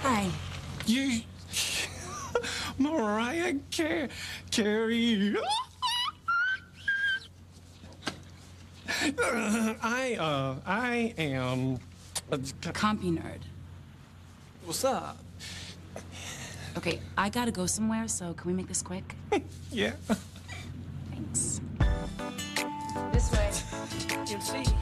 Hi. You, Mariah Carey. I am. Compy nerd. What's up? Okay, I gotta go somewhere, so can we make this quick? Yeah. Thanks. This way. You'll see.